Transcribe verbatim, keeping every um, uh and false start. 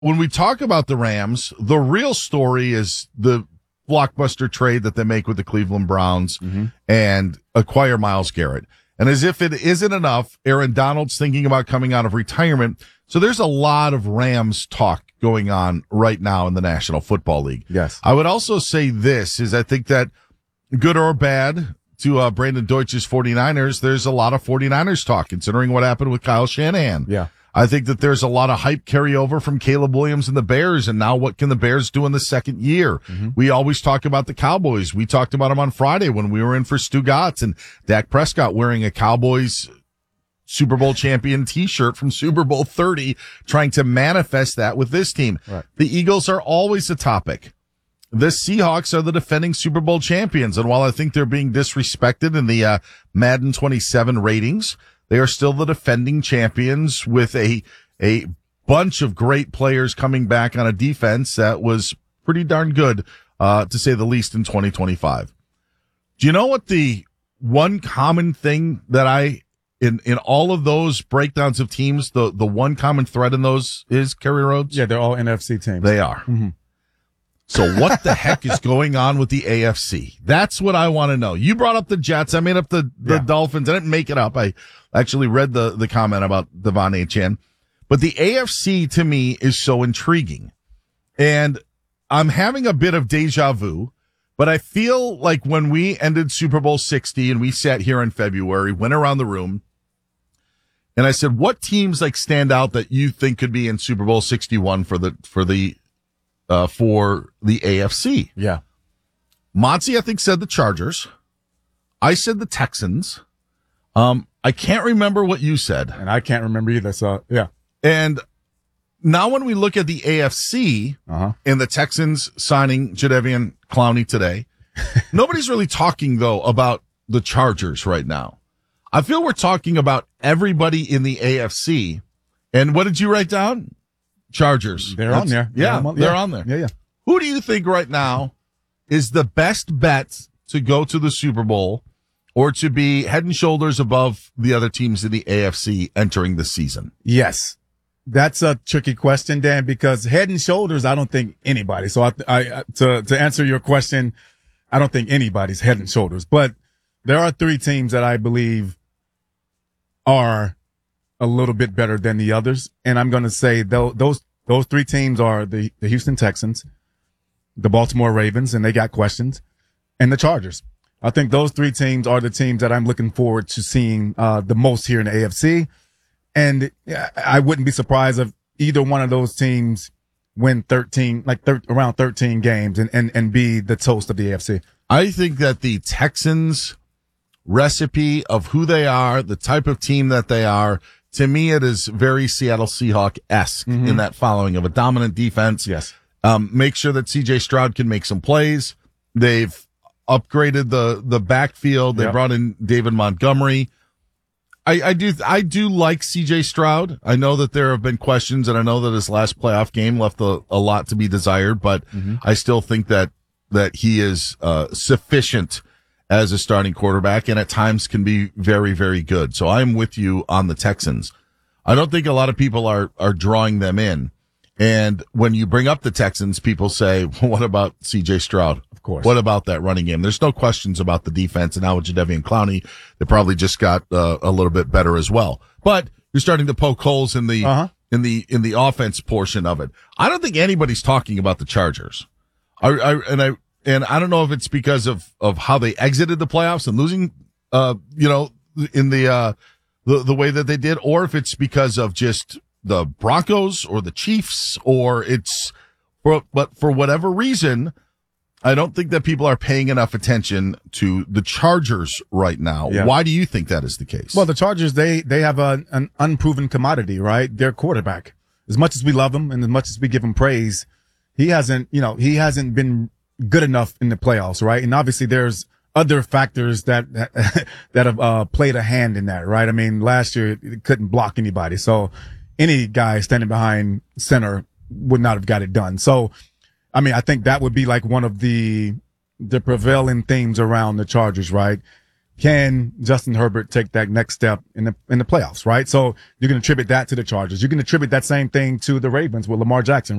when we talk about the Rams, the real story is the blockbuster trade that they make with the Cleveland Browns mm-hmm. and acquire Myles Garrett. And as if it isn't enough, Aaron Donald's thinking about coming out of retirement. So there's a lot of Rams talk going on right now in the National Football League. Yes. I would also say this is I think that good or bad to uh, Brandon Deutsch's 49ers, there's a lot of 49ers talk considering what happened with Kyle Shanahan. Yeah. I think that there's a lot of hype carryover from Caleb Williams and the Bears, and now what can the Bears do in the second year? Mm-hmm. We always talk about the Cowboys. We talked about them on Friday when we were in for Stugatz and Dak Prescott wearing a Cowboys Super Bowl champion t-shirt from Super Bowl thirty, trying to manifest that with this team. Right. The Eagles are always a topic. The Seahawks are the defending Super Bowl champions, and while I think they're being disrespected in the uh, Madden twenty-seven ratings, they are still the defending champions with a a bunch of great players coming back on a defense that was pretty darn good, uh, to say the least, in twenty twenty-five. Do you know what the one common thing that I, in, in all of those breakdowns of teams, the, the one common thread in those is, Kerry Rhodes? Yeah, they're all N F C teams. They are. Mm-hmm. So what the heck is going on with the A F C? That's what I want to know. You brought up the Jets. I made up the, the yeah. Dolphins. I didn't make it up. I actually read the, the comment about Devon Achane. But the A F C to me is so intriguing. And I'm having a bit of deja vu, but I feel like when we ended Super Bowl sixty and we sat here in February, went around the room, and I said, what teams like stand out that you think could be in Super Bowl sixty-one for the, for the, Uh, for the A F C. Yeah. Monty, I think, said the Chargers. I said the Texans. Um, I can't remember what you said. And I can't remember either, so, yeah. And now when we look at the A F C uh-huh. and the Texans signing Jadeveon Clowney today, nobody's really talking, though, about the Chargers right now. I feel we're talking about everybody in the A F C. And what did you write down? Chargers. They're That's, on there. Yeah, on, they're yeah. on there. Yeah, yeah. Who do you think right now is the best bet to go to the Super Bowl or to be head and shoulders above the other teams in the A F C entering the season? Yes. That's a tricky question, Dan, because head and shoulders, I don't think anybody. So I, I, to, to answer your question, I don't think anybody's head and shoulders, but there are three teams that I believe are a little bit better than the others. And I'm going to say those, those, those three teams are the, the Houston Texans, the Baltimore Ravens, and they got questions, and the Chargers. I think those three teams are the teams that I'm looking forward to seeing, uh, the most here in the A F C. And I wouldn't be surprised if either one of those teams win thirteen, like thir- around thirteen games and, and, and be the toast of the A F C. I think that the Texans recipe of who they are, the type of team that they are, to me, it is very Seattle Seahawk-esque mm-hmm. in that following of a dominant defense. Yes. Um, make sure that C J Stroud can make some plays. They've upgraded the, the backfield. They yep. brought in David Montgomery. I, I do, I do like C J Stroud. I know that there have been questions, and I know that his last playoff game left a, a lot to be desired, but mm-hmm. I still think that, that he is, uh, sufficient as a starting quarterback, and at times can be very, very good. So I'm with you on the Texans. I don't think a lot of people are, are drawing them in. And when you bring up the Texans, people say, well, what about C J Stroud? Of course. What about that running game? There's no questions about the defense, and now with Jadeveon Clowney, they probably just got uh, a little bit better as well. But you're starting to poke holes in the, uh-huh. in the, in the offense portion of it. I don't think anybody's talking about the Chargers. I, I, and I, And I don't know if it's because of, of how they exited the playoffs and losing, uh, you know, in the, uh, the, the way that they did, or if it's because of just the Broncos or the Chiefs, or it's, for, but for whatever reason, I don't think that people are paying enough attention to the Chargers right now. Yeah. Why do you think that is the case? Well, the Chargers, they, they have a, an unproven commodity, right? Their quarterback. As much as we love him and as much as we give him praise, he hasn't, you know, he hasn't been good enough in the playoffs, right? And obviously there's other factors that, that have, uh, played a hand in that, right? I mean, last year it couldn't block anybody. So any guy standing behind center would not have got it done. So, I mean, I think that would be like one of the, the prevailing themes around the Chargers, right? can Justin Herbert take that next step in the in the playoffs, right? So you can attribute that to the Chargers. You can attribute that same thing to the Ravens with Lamar Jackson.